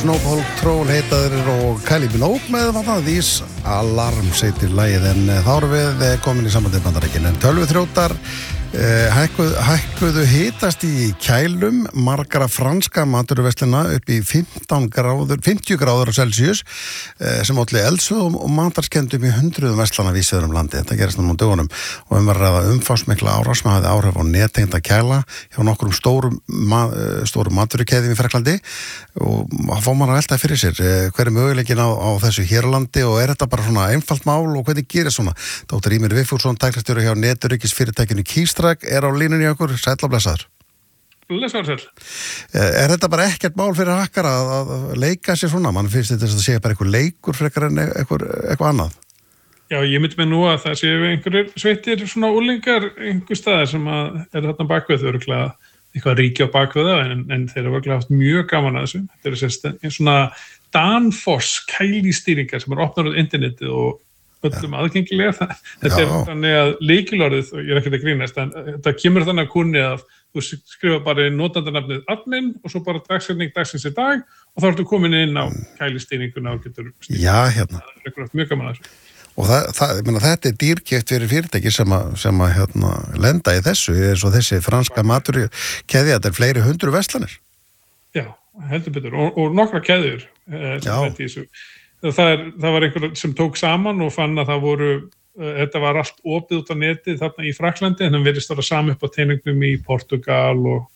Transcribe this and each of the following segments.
Snow Patrol heitaður og Kylie Minogue með These Alarms heitir lagið en þá erum við komin í sambandi Bandaríkin en tölvuþrjótar hækkuðu hitast í kælum margara franska maturverslana upp í 50 gráður Celsius sem olli eldsvoðum og matarskemmdum í 100 verslana vísveður landi. Þetta gerist nú dögunum og var ræða umfangsmikla árás sem hafði áhrif á nettengda kæla hjá nokkrum stórum maturkeðjum í Frakklandi og fá maður að velta fyrir sér hver möguleikin á þessu hér á landi og þetta bara svona einfalt mál og hvernig gerist svona? Dr. Ímir Vigfússon, tæknistjóri hjá netöryggis-fyrirtækinu Keystrike er á línunni okkur, sæll og blessaður. Blessaður sæll. Þetta bara ekkert mál fyrir hakkara að leika sér svona? Man finnst þetta að segja bara eitthvað leikur frekar en eitthvað annað? Já, ég myndi með nú að það séu einhverjir sveittir svona úlingar einhver staðar sem að er þarna bakvið örgulega eitthvað ríki á bakvið það en þeir eru örgulega haft mjög gaman að þessu. Þetta eru svona Danfoss kælistýringar sem opnar á internetið og öllum aðgengilega. Þetta er þannig að lykilorðið, og ég er ekkert að grínast, en þetta kemur þannig að kunni að þú skrifa bara notandanafnið admin og svo bara dagsetning dagsins í dag og þá ertu komin inn á kælistýringuna og getur hérna. Það er mjög gaman að þessu. Og þetta er dýrkeypt fyrir fyrirtæki sem að lenda í þessu, eins og þessi franska maturkeðja, þetta er fleiri 100 verslanir. Já, heldur betur, og nokkra keðjur sem þetta í þessu. Það var einhver sem tók saman og fann að þetta var allt opið út á netið þarna í Frakklandi, en það virðist vera sami upp á teiningnum í Portugal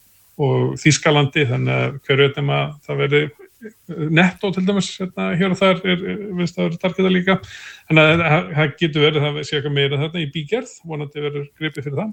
og Þýskalandi, þannig að hverju veitum að það verði Netto til dæmis hér og þar virðist það verið targeta líka, þannig að það getur verið það sé eitthvað meira þarna í bígerð, vonandi verður gripið fyrir það.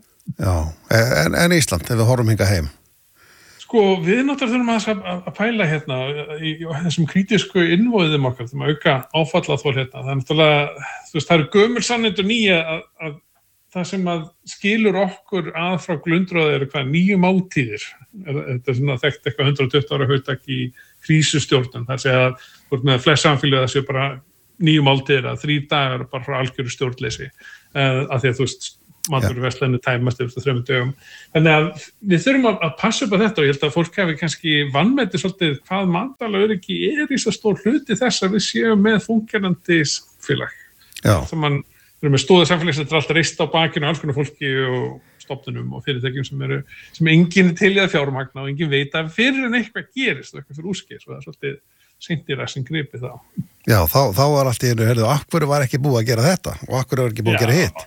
Já, en Ísland, ef við horfum hingað heim? Sko, við náttúrulega þurfum að pæla hérna í þessum krítísku innvoðum okkar, þurfum að auka áfallaþol hérna. Það er náttúrulega, það eru gömul sannindi og nýja að það sem að skilur okkur að frá glundroði eru 9 máltíðir. Þetta er svona þekkt eitthvað 120 ára hugtak í krísustjórnun. Það sé að hvort með flest samfélög það sé bara 9 máltíðir að 3 dagar bara frá algjöru stjórnleysi. Af því að þú veist, maturverslunni tæmast yfir 3 dögum. Þannig að við þurfum að passa upp á þetta og ég held að fólk hafi kannski vanmetið svolítið hvað matvælaöryggi er í svo stór hluti þess að við séum með fungerandi samfélag. Við erum með stóða samfélag sem er alltaf reist á bakinu alls konar fólki og stofnunum og fyrirtækjum sem enginn er til í að fjármagna og enginn veit að fyrir en eitthvað gerist og eitthvað fyrir úrskis og það er svolítið seint í ræsing gripið þá. Já, þá var allt í einu, akkur var ekki búið að gera þetta og akkur var ekki búið að gera hitt.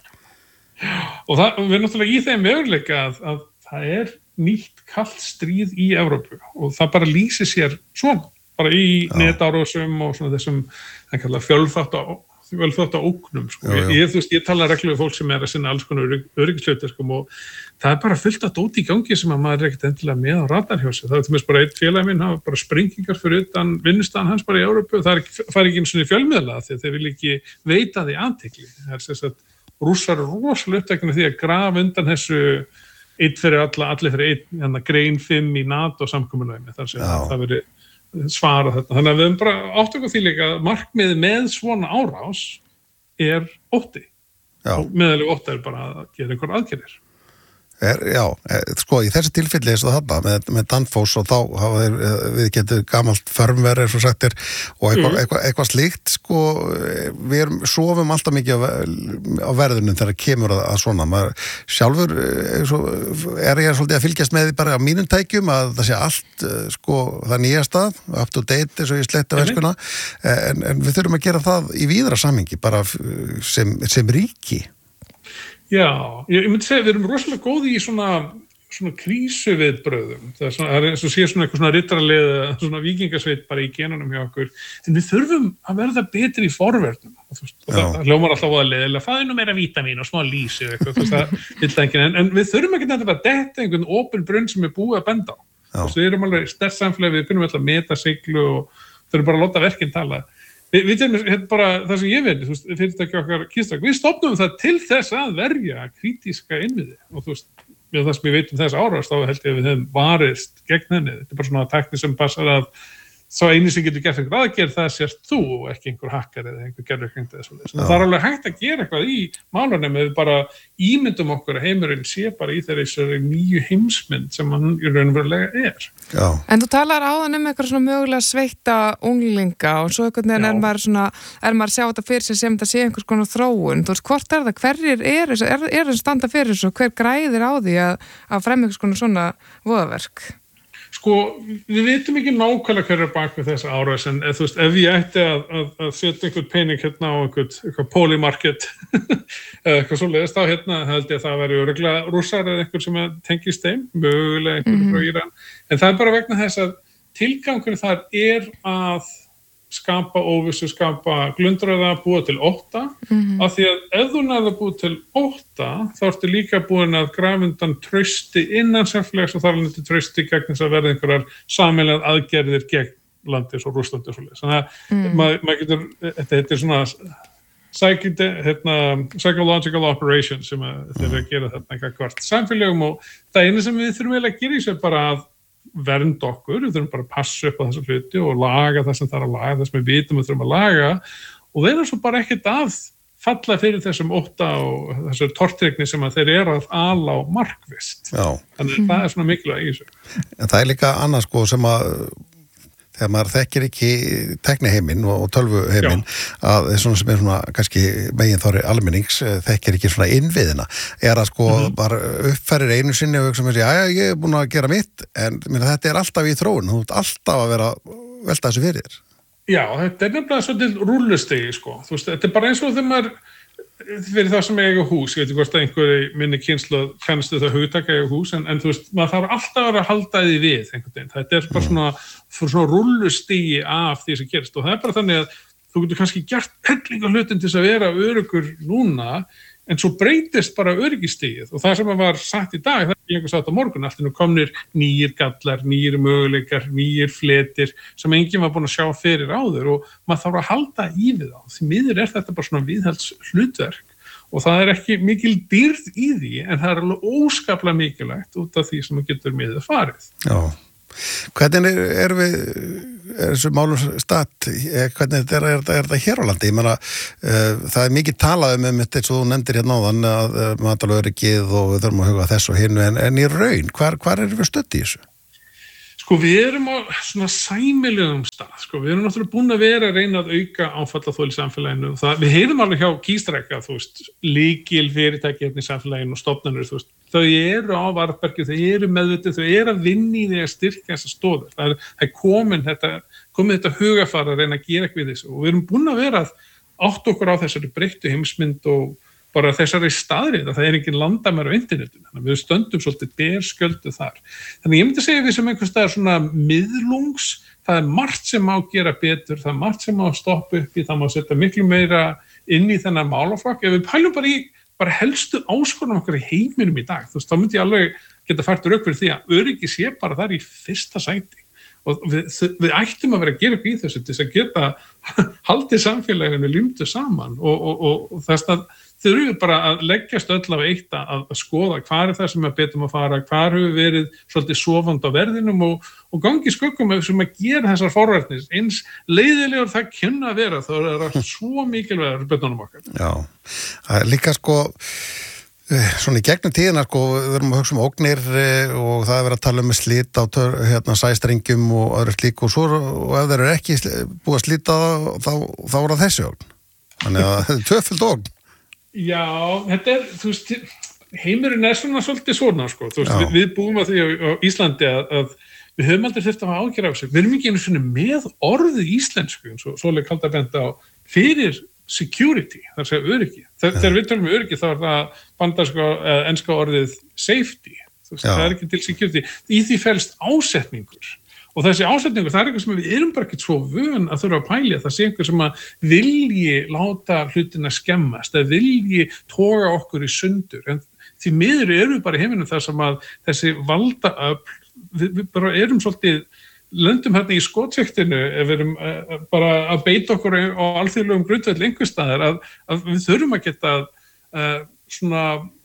Og við erum náttúrulega í þeim möguleika að það er nýtt kallt stríð í Evrópu og það bara lýsir sér svona, bara í netárásum og svona þessum, það kallar fjölþátta ógnum. Sko. Ég tala reglulega við fólk sem er að sinna alls konar öryggishlutverkum og það er bara fullt að dóti í gangi sem að maður er ekkert endilega með á radarhjósi. Það er til dæmis bara einn félagi minn, hafa bara sprengingar fyrir utan vinnustaðan hans bara í Evrópu og það fær ekki einu svona fjölmiðla því að þeir vil ekki veita því athygli. Það er sem sagt Rússar er rosalega uppteknir því að grafa undan þessu einn fyrir allir fyrir einn grein 5 í NATO samkomulæmi þar sem það verið svara þetta. Þannig að við höfum bara áttöku því líka að markmiðið með svona árás er ótti. Og meðalega ótti er bara að gera einhver aðgerðir. Sko í þessi tilfelli eins og þarna með Danfoss og þá hafa við getur gamalt firmware eins og sagt er og eitthvað slíkt sko við sofum alltaf mikið á verðunum þegar kemur að svona maður sjálfur er ég svolítið að fylgjast með því bara á mínum tækjum að það sé allt sko það nýjasta up to date eins og ég sletta verskuna en við þurfum að gera það í víðara samhengi bara sem ríki. Já, ég myndi segja að við erum rosalega góði í svona krísuviðbrögðum. Það er eins og sé svona eitthvað svona rittaralið, svona víkingasveit bara í genunum hjá okkur. En við þurfum að verða betri í forvörnum. Og það hljómar alltaf á að leiðilega, það nú meira vítamín og smá lýsi og eitthvað. En við þurfum ekki nefnilega að detta einhvern opin brunn sem er búið að benda á. Við erum alveg sterkt samfélag, við kunum alltaf meta siglu og þurfum bara að láta verkin tala. Við bara það sem ég veit, fyrirtæki okkar Keystrike, við stofnum það til þess að verja krítíska innviði og með það sem ég veit þess árás þá held ég að við hefum varist gegn henni. Þetta er bara svona tækni sem passar að svo eini sem getur gert einhver aðgerð, það sért þú og ekki einhver hakkar eða einhver gerðurgreind eða svona. Það er alveg hægt að gera eitthvað í málunum ef við bara ímyndum okkur að heimurinn sé bara í þessari nýju heimsmynd sem hann í raunverulega er. Já. En þú talar áðan eitthvað svona mögulega sveita unglinga og svo einhvern veginn er maður að sjá þetta fyrir sig sem þetta sé einhvers konar þróun. Þú veist, hvort það? Hverjir er að standa fyrir þessu og hver græðir á því að fremja einhvers konar svona voðaverk? Sko, við vitum ekki nákvæmlega hverju bak við þessa árás, en þú veist, ef ég ætti að setja einhvern pening hérna á eitthvað polymarket eða eitthvað svoleiðist, þá hérna held ég að það væri örugglega Rússar eða einhver sem tengist þeim, mögulega einhver frá Íran. En það er bara vegna þess að tilgangurinn þar er að skapa óvissu, skapa glundræða, búa til ótta, af því að ef þú nærðu að búa til ótta, þá ertu líka búin að grafa undan trausti innan samfélags og þar alveg til trausti gegn þess að verða einhverjar sameiginlegar aðgerðir gegn landi svo Rússlandi og svoleiðis. Þannig að maður getur, þetta er svona psychological operation sem þeir að gera þarna eitthvað hvort samfélagum og það einu sem við þurfum eiginlega að gera í sér bara að vernda okkur, við þurfum bara að passa upp á þessa hluti og laga það sem það er að laga, það sem við vitum við þurfum að laga og þeir eru svo bara ekkert að falla fyrir þessum ótta og þessu tortryggni sem að þeir eru að ala á markvisst. Já. Þannig það er svona mikilvægt í þessu. En það er líka annað sko sem að þegar maður þekkir ekki tækniheiminn og tölvuheiminn að svona sem er svona kannski meginþorri almennings þekkir ekki svona innviðina er að sko bara uppfærir einu sinni og hugsa með sig, ég er búin að gera mitt en þetta er alltaf í þróun, þú ert alltaf að vera velta þessu fyrir þér. Já, þetta er nefnilega svolítið rúllustigi sko, þú veist, þetta er bara eins og þegar maður fyrir það sem eiga hús, ég veit ekki hvort einhverju minni kynslóð kannstu það hugtaka eiga hús, en þú veist, maður þarf alltaf að vera að halda því við einhvern veginn, þetta er bara svona rullustigi af því sem gerist og það er bara þannig að þú getur kannski gert hellinga hlutin til þess að vera öruggur núna, en svo breytist bara öryggisstigið og það sem var sagt í dag, það er einhver sagt á morgun, allt komnir nýjir gallar, nýjir möguleikar, nýjir fletir sem enginn var búin að sjá fyrir áður og maður þarf að halda í við á. Því miður er þetta bara svona viðhalds hlutverk og það er ekki mikil dýrð í því en það er alveg óskaplega mikilvægt út af því sem það getur miður farið. Já. Hvernig er þessu málum statt, hvernig er þetta hér á landi? Ég meina, það er mikið talað þetta eins og þú nefndir hérna áðan að mataröryggið og við þurfum að huga þess og hinu, en í raun, hvar erum við stödd í þessu? Sko við erum á svona sæmilegum stað, sko við erum náttúrulega búin að vera að reyna að auka áfallaþol í samfélaginu og það, við heyrum alveg hjá Kýstrækka, þú veist, lykil fyrirtæki hérna í samfélaginu og stofnanir, þú veist, þau eru á varðbergi, þau eru meðvitið, þau eru að vinna í því að styrkja þessa stóður, það er komið þetta hugafar að reyna að gera eitthvað við þessu og við erum búin að vera að átta okkur á þessari breyttu heimsmynd og bara þessari staðrið að það er engin landamæri á internetinu, þannig að við stöndum svolítið berskjöldu þar. Þannig ég myndi segja við sem einhvers staðar svona miðlungs, það er margt sem má gera betur, það er margt sem má stoppa upp í, það má setja miklu meira inn í þennan málaflokk. Ef við pælum bara helstu áskorunum okkar í heiminum í dag, þú veist, þá myndi ég alveg geta fært rök fyrir því að öryggi sé bara þar í fyrsta sæti. Og við ættum að vera að gera upp í þessu til þess að geta haldið samfélaginu límdu saman og þess að þurfum við bara að leggjast öll af eitt að skoða hvað er það sem við betum að fara, hvað hefur verið svolítið sofandi á verðinum og gangi skuggum sem að gera þessar forvarnir eins leiðilegur það kynna að vera, þá er það svo mikilvægur börnunum okkar. Já, líka sko svona í gegnum tíðina sko, við erum að hugsa ógnir og það er verið að tala með slit á sæstrengjum og öðru slík og svo og ef þeir eru ekki búið að slíta þá er það þessi ógn. Þannig að þetta er tvöföld ógn. Já, þetta er, þú veist, heimurinn er svolítið svona, sko. Þú veist, við búum að því á Íslandi að við höfum aldrei þurft að hafa ágjör af sig. Við erum ekki einu svona með orðið íslensku, eins og svoleið kallt að benda á, fyrir security, það er að segja öryggi. Þegar við tölum öryggi þá er það bandarska, enska orðið safety. Þú veist, það er ekki til security. Í því felst ásetningur. Og þessi ásetningur, það er eitthvað sem við erum bara ekki svo vön að þurfa að pælja. Það sé einhver sem að vilji láta hlutina skemmast, eða vilji toga okkur í sundur. En því miður erum við bara í heiminum þar sem að þessi valdaöfl, við bara erum svolítið, löndum hérna í skotsektinu, ef við erum bara að beita okkur á alþjóðlegum grundvelli einhvers staðar, að við þurfum að geta svona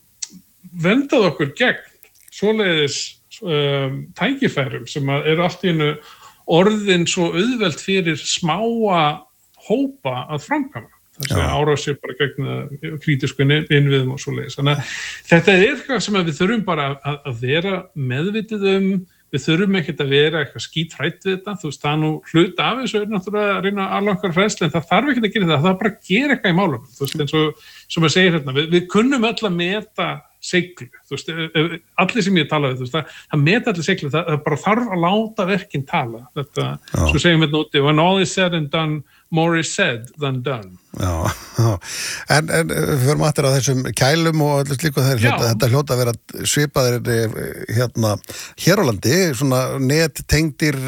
vendað okkur gegn svoleiðis tækifærum sem eru allt í einu orðin svo auðvelt fyrir smáa hópa að framkvæma. Þessi árásir bara gegn krítísku innviðum og svoleiðis. Þannig að þetta eitthvað sem við þurfum bara að vera meðvitið við þurfum ekkert að vera eitthvað skítrætt við þetta, þú veist, það nú hluta af þessu náttúrulega að reyna að okkar hræðslu, en það þarf ekkert að gera það bara að gera eitthvað í málum, þú veist, eins og sem að segja hérna, við kunnum öll að meta seiglu, þú veist, allir sem ég tala við, þú veist, það meta allir seiglu, það bara þarf að láta verkin tala, þetta, svo segjum við núti, when all is said and done, more is said than done. Já. En við förum aftur að þessum kælum og öllu slíku þetta hljóta að vera svipaðir hérna hér á landi, svona nettengdir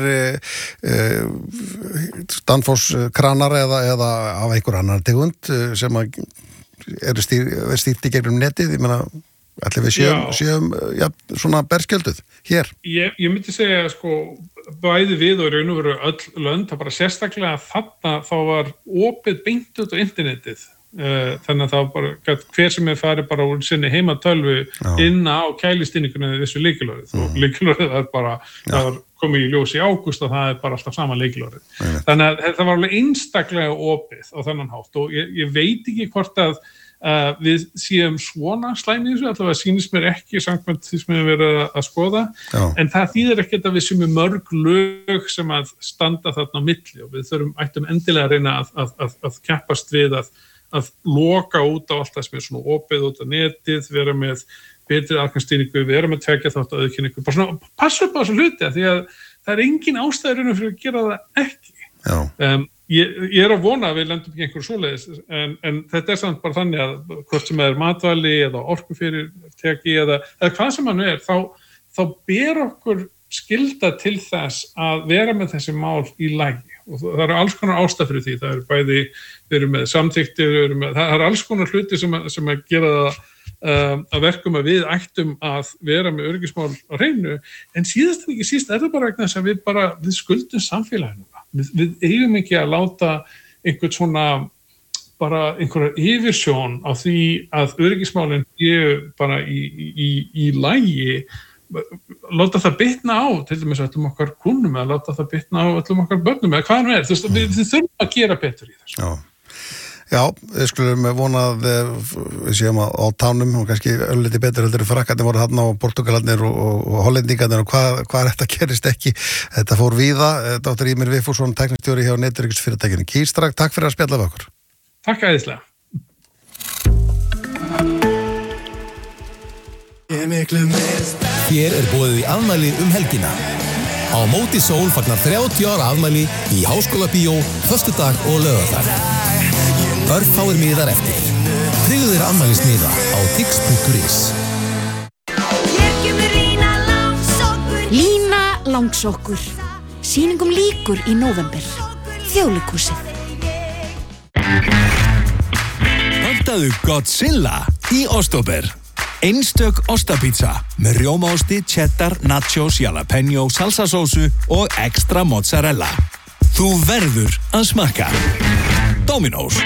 Danfoss kranar eða af einhver annar tegund sem að eru stýrt í gegnum netið, ég meina allir við séum svona berskjölduð hér. Ég myndi segja sko bæði við og raun og veru öll lönd, það bara sérstaklega þarna þá var opið beint út á internetið, þannig að það bara hver sem farið bara úr sinni heimatölvu inn á kælistinningunni þessu lykilorðið og lykilorðið það var komið í ljós í ágúst og það bara alltaf sama lykilorðið. Þannig að það var alveg einstaklega opið á þennan hátt og ég veit ekki hvort að við séum svona slæmi þessu, allavega sýnist mér ekki samkvæmt því sem við verðum að skoða, en það þýðir ekkert að við séum mörg lög sem að standa þarna á milli og við ættum endilega að reyna að keppast við að loka út á allt það sem svona opið út á netið, vera með betri aðgangsstýringu, vera með tvekja þátt að auðkynningu, bara svona passa upp á þessu hluti því að það engin ástæður fyrir að gera það ekki. Ég að vona að við lendum ekki einhverju svoleiðis, en þetta samt bara þannig að hvort sem matvæli eða orkufyrirtæki eða hvað sem hann þá ber okkur skylda til þess að vera með þessi mál í lagi og það eru alls konar ástæður fyrir því, það eru bæði, við erum með samþykktir, það eru alls konar hluti sem að gera það að verkum að við ættum að vera með öryggismál á hreinu, en síðast en ekki síst það bara vegna þess að við skuldum samfélaginu. Við eigum ekki að láta einhvern svona bara einhverja yfirsjón á því að öryggismálin séu bara í lagi, láta það bitna á til dæmis öllum okkar kúnnum eða láta það bitna á öllum okkar börnum eða hvað hann þú veist, við þurfum að gera betur í þessu. Já, við skulum vona að við séum á tánum og kannski ölliti betur heldur frakkarnir voru þarna og Portugalarnir og Hollendingarnir og hvað þetta gerist ekki. Þetta fór víða. Dr. Ýmir Vigfússon, tæknistjóri hjá netöryggisfyrirtækinu Keystrike. Takk fyrir að spjalla við okkur. Takk æðislega. Hér boðið í afmæli helgina. Á móti sól fagnar 30 ára afmæli í Háskólabíó, föstudag og laugardag. Örfáir miðar eftir. Tryggðu þér afmælismiða á tix.is. Lína langsokkur. Sýningum lýkur í nóvember. Þjóðleikhúsið. Pantaðu Godzilla í Ostober. Einstök ostapizza með rjómaosti, cheddar, nachos, jalapeno, salsasósu og extra mozzarella. Þú verður að smakka. Dominos.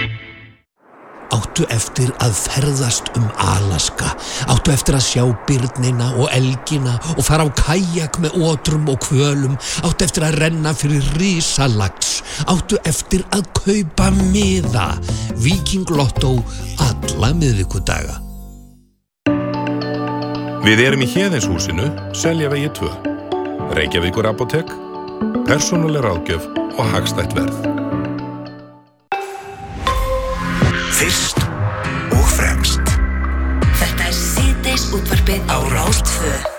Áttu eftir að ferðast Alaska. Áttu eftir að sjá birnina og elgina og fara á kajak með otrum og hvölum. Áttu eftir að renna fyrir risalax. Áttu eftir að kaupa miða. Viking Lotto alla miðvikudaga. Við erum í Héðinshúsinu, Seljavegi 2. Reykjavíkur apótek, persónuleg ráðgjöf og hagstætt verð. Fyrst og fremst. Þetta síðdeis útvarpið á Rás 2.